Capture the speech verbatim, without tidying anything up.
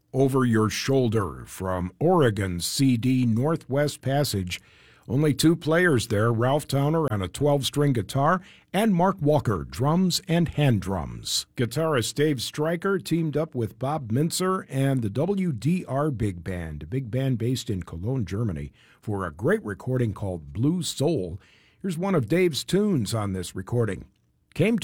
Over Your Shoulder from Oregon's C D Northwest Passage. Only two players there, Ralph Towner on a twelve-string guitar and Mark Walker, drums and hand drums. Guitarist Dave Stryker teamed up with Bob Mintzer and the W D R Big Band, a big band based in Cologne, Germany, for a great recording called Blue Soul. Here's one of Dave's tunes on this recording. Came